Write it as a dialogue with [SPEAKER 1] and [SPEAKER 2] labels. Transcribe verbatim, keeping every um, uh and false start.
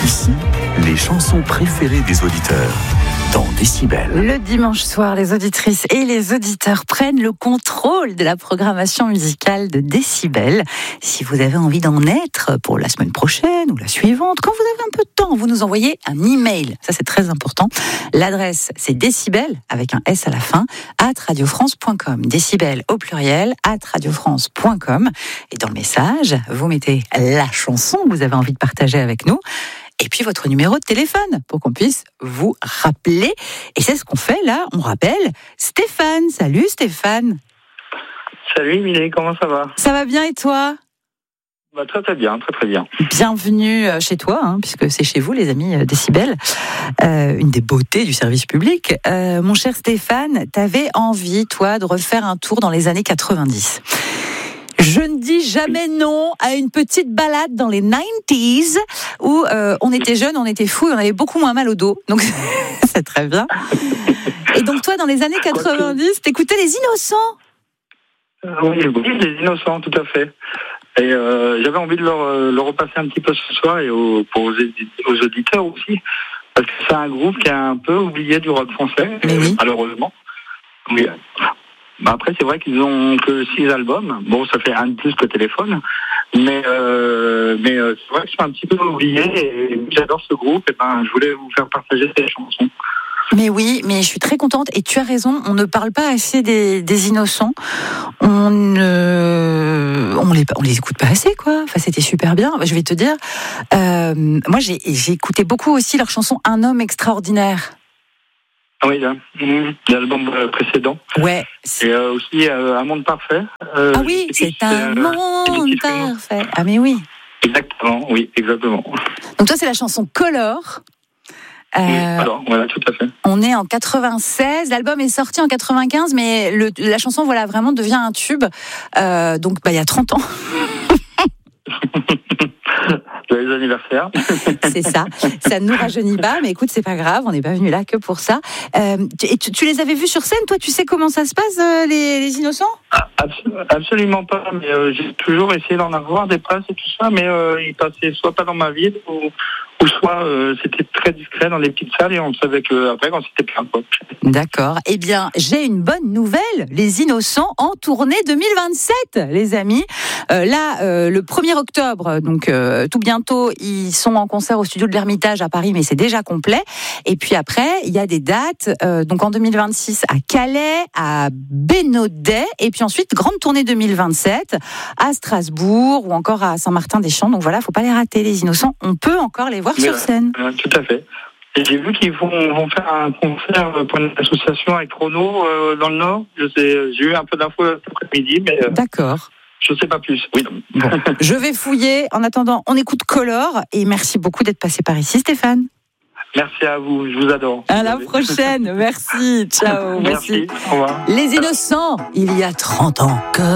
[SPEAKER 1] Ici, les chansons préférées des auditeurs dans Décibel.
[SPEAKER 2] Le dimanche soir, les auditrices et les auditeurs prennent le contrôle de la programmation musicale de Décibel. Si vous avez envie d'en être pour la semaine prochaine ou la suivante, quand vous avez un peu de temps, vous nous envoyez un email. Ça, c'est très important. L'adresse, c'est décibel, avec un S à la fin, at radiofrance point com. Décibel au pluriel, at radiofrance point com. Et dans le message, vous mettez la chanson que vous avez envie de partager avec nous. Et puis votre numéro de téléphone pour qu'on puisse vous rappeler. Et c'est ce qu'on fait là, on rappelle Stéphane. Salut Stéphane.
[SPEAKER 3] Salut Émilie, comment ça va ?
[SPEAKER 2] Ça va bien et toi ?
[SPEAKER 3] Bah, très très bien, très très bien.
[SPEAKER 2] Bienvenue chez toi, hein, puisque c'est chez vous les amis Décibel, euh, une des beautés du service public. Euh, mon cher Stéphane, t'avais envie toi de refaire un tour dans les années quatre-vingt-dix. Je ne dis jamais non à une petite balade dans les quatre-vingt-dix où euh, on était jeunes, on était fous et on avait beaucoup moins mal au dos. Donc c'est très bien. Et donc toi, dans les années quatre-vingt-dix, t'écoutais Les Innocents ?
[SPEAKER 3] euh, Oui, oui, Les Innocents, tout à fait. Et euh, j'avais envie de leur, leur repasser un petit peu ce soir et aux, pour aux, aux auditeurs aussi. Parce que c'est un groupe qui est un peu oublié du rock français,
[SPEAKER 2] oui.
[SPEAKER 3] malheureusement. Oui. Bah après, c'est vrai qu'ils ont que six albums. Bon, ça fait un de plus que Téléphone. Mais, euh, mais euh, c'est vrai que je suis un petit peu oublié et j'adore ce groupe. Et ben, je voulais vous faire partager ces chansons.
[SPEAKER 2] Mais oui, mais je suis très contente. Et tu as raison, on ne parle pas assez des, des Innocents. On ne, on les, on les écoute pas assez, quoi. Enfin, c'était super bien. Je vais te dire, euh, moi, j'ai, j'ai écouté beaucoup aussi leur chanson Un homme extraordinaire.
[SPEAKER 3] Oui, là, mmh, l'album précédent.
[SPEAKER 2] Ouais.
[SPEAKER 3] Et euh, aussi euh, Un monde parfait. Euh,
[SPEAKER 2] ah oui, c'est un euh, monde parfait. Ah mais oui.
[SPEAKER 3] Exactement, oui, exactement.
[SPEAKER 2] Donc toi, c'est la chanson Color.
[SPEAKER 3] Euh, oui, alors, voilà, tout à fait.
[SPEAKER 2] On est en quatre-vingt-seize, l'album est sorti en quatre-vingt-quinze, mais le, la chanson, voilà, vraiment devient un tube. Euh, donc, bah, il y a trente ans.
[SPEAKER 3] Joyeux anniversaire.
[SPEAKER 2] C'est ça. Ça ne nous rajeunit pas, mais écoute, c'est pas grave, on n'est pas venu là que pour ça. Euh, tu, tu, tu les avais vus sur scène, toi, tu sais comment ça se passe, euh, les, les Innocents ?
[SPEAKER 3] Absol- Absolument pas, mais euh, j'ai toujours essayé d'en avoir des places et tout ça, mais euh, ils passaient soit pas dans ma ville, ou, ou soit euh, c'était très discret dans les petites salles et on savait qu'après, quand c'était plein. Quoi.
[SPEAKER 2] D'accord. Eh bien, j'ai une bonne nouvelle. Les Innocents en tournée deux mille vingt-sept, les amis. Euh, là, euh, le premier octobre, donc euh, tout bientôt, ils sont en concert au studio de l'Ermitage à Paris, mais c'est déjà complet. Et puis après, il y a des dates, euh, donc en deux mille vingt-six à Calais, à Bénodet, et puis ensuite, grande tournée deux mille vingt-sept à Strasbourg ou encore à Saint-Martin-des-Champs. Donc voilà, faut pas les rater, les Innocents. On peut encore les voir
[SPEAKER 3] mais,
[SPEAKER 2] sur scène.
[SPEAKER 3] Euh, tout à fait. Et j'ai vu qu'ils vont, vont faire un concert pour une association avec Chrono euh, dans le Nord. Je sais, j'ai eu un peu d'infos cet après-midi, mais euh,
[SPEAKER 2] d'accord.
[SPEAKER 3] Je ne sais pas plus. Oui.
[SPEAKER 2] Bon, je vais fouiller. En attendant, on écoute Color et merci beaucoup d'être passé par ici, Stéphane.
[SPEAKER 3] Merci à vous, je vous adore.
[SPEAKER 2] À la prochaine, merci. Ciao.
[SPEAKER 3] Merci.
[SPEAKER 2] Merci. Au revoir. Les Innocents, il y a trente ans.